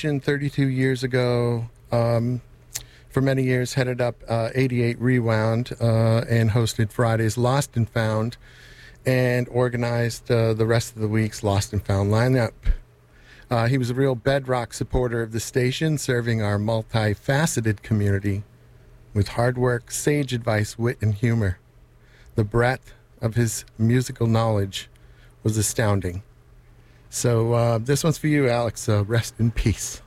station 32 years ago. For many years, headed up 88 Rewound and hosted Friday's Lost and Found, and organized the rest of the week's Lost and Found lineup. He was a real bedrock supporter of the station, serving our multifaceted community with hard work, sage advice, wit, and humor. The breadth of his musical knowledge was astounding. So this one's for you, Alex. Rest in peace.